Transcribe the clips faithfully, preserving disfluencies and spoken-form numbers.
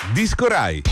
Disco Rai.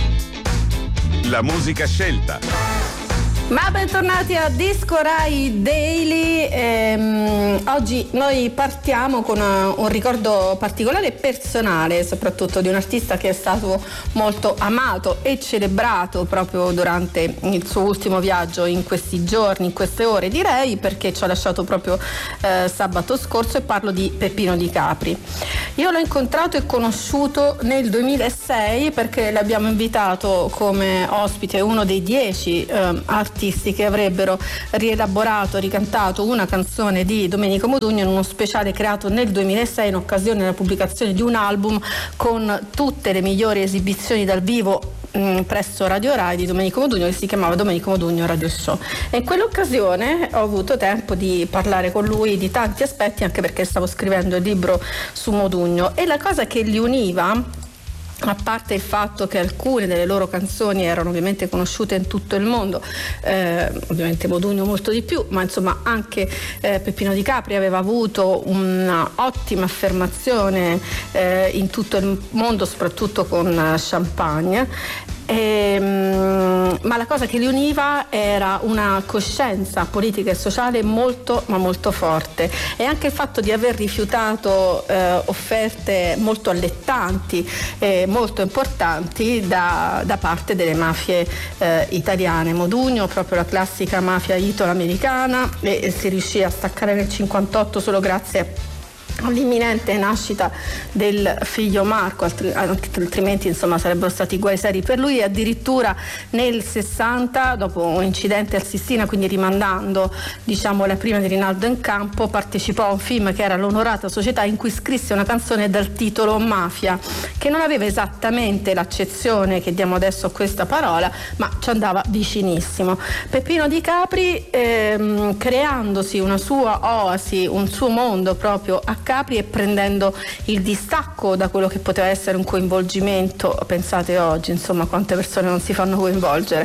La musica scelta. Ma bentornati a Disco Rai Daily. Ehm, oggi noi partiamo con una, un ricordo particolare e personale, soprattutto di un artista che è stato molto amato e celebrato proprio durante il suo ultimo viaggio in questi giorni, in queste ore direi, perché ci ha lasciato proprio eh, sabato scorso, e parlo di Peppino Di Capri. Io l'ho incontrato e conosciuto nel duemilasei perché l'abbiamo invitato come ospite, uno dei dieci eh, artisti che avrebbero rielaborato, ricantato una canzone di Domenico Modugno in uno speciale creato nel duemilasei in occasione della pubblicazione di un album con tutte le migliori esibizioni dal vivo mh, presso Radio Rai di Domenico Modugno, che si chiamava Domenico Modugno Radio Show. E in quell'occasione ho avuto tempo di parlare con lui di tanti aspetti, anche perché stavo scrivendo il libro su Modugno, e la cosa che li univa, a parte il fatto che alcune delle loro canzoni erano ovviamente conosciute in tutto il mondo, eh, ovviamente Modugno molto di più, ma insomma anche eh, Peppino Di Capri aveva avuto un'ottima affermazione eh, in tutto il mondo, soprattutto con Champagne. Ehm, ma la cosa che li univa era una coscienza politica e sociale molto ma molto forte, e anche il fatto di aver rifiutato eh, offerte molto allettanti e molto importanti da, da parte delle mafie eh, italiane. Modugno, proprio la classica mafia italo-americana, e, e si riuscì a staccare nel cinquantotto solo grazie all'imminente nascita del figlio Marco, altri, altrimenti insomma sarebbero stati guai seri per lui. E addirittura nel sessanta, dopo un incidente al Sistina, quindi rimandando diciamo la prima di Rinaldo in Campo, partecipò a un film che era L'Onorata Società, in cui scrisse una canzone dal titolo Mafia, che non aveva esattamente l'accezione che diamo adesso a questa parola, ma ci andava vicinissimo. Peppino Di Capri, ehm, creandosi una sua oasi, un suo mondo proprio a Capri, e prendendo il distacco da quello che poteva essere un coinvolgimento, pensate oggi insomma quante persone non si fanno coinvolgere,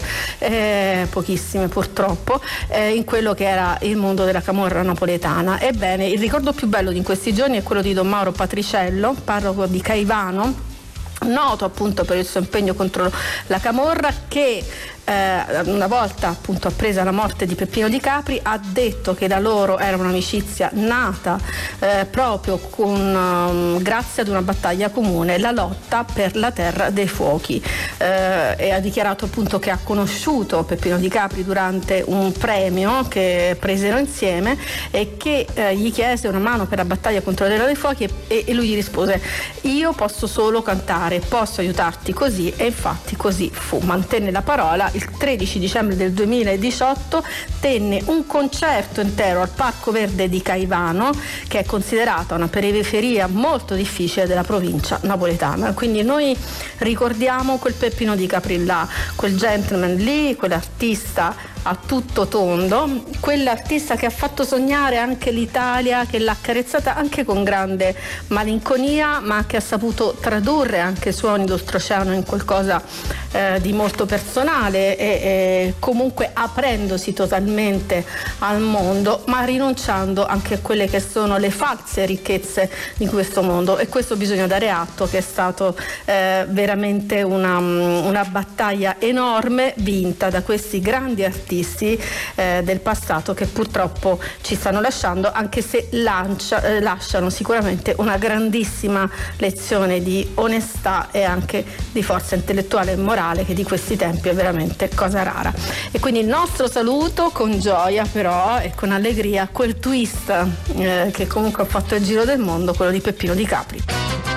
eh, pochissime purtroppo, eh, in quello che era il mondo della camorra napoletana. Ebbene, il ricordo più bello di questi giorni è quello di Don Mauro Patriciello, parroco di Caivano, noto appunto per il suo impegno contro la camorra, che eh, una volta appunto appresa la morte di Peppino Di Capri ha detto che la loro era un'amicizia nata eh, proprio con um, grazie ad una battaglia comune, la lotta per la terra dei fuochi, eh, e ha dichiarato appunto che ha conosciuto Peppino Di Capri durante un premio che presero insieme, e che eh, gli chiese una mano per la battaglia contro la terra dei fuochi, e, e lui gli rispose: io posso solo cantare, posso aiutarti così. E infatti così fu, mantenne la parola. Il tredici dicembre del duemiladiciotto tenne un concerto intero al Parco Verde di Caivano, che è considerata una periferia molto difficile della provincia napoletana. Quindi noi ricordiamo quel Peppino Di Capri là, quel gentleman lì, quell'artista a tutto tondo, quell'artista che ha fatto sognare anche l'Italia, che l'ha accarezzata anche con grande malinconia, ma che ha saputo tradurre anche i suoni d'oltreoceano in qualcosa eh, di molto personale, e, e comunque aprendosi totalmente al mondo, ma rinunciando anche a quelle che sono le false ricchezze di questo mondo. E questo bisogna dare atto, che è stato eh, veramente una, una battaglia enorme, vinta da questi grandi artisti Eh, del passato, che purtroppo ci stanno lasciando, anche se lancia, eh, lasciano sicuramente una grandissima lezione di onestà e anche di forza intellettuale e morale, che di questi tempi è veramente cosa rara. E quindi il nostro saluto con gioia, però, e con allegria, quel twist eh, che comunque ha fatto il giro del mondo, quello di Peppino Di Capri.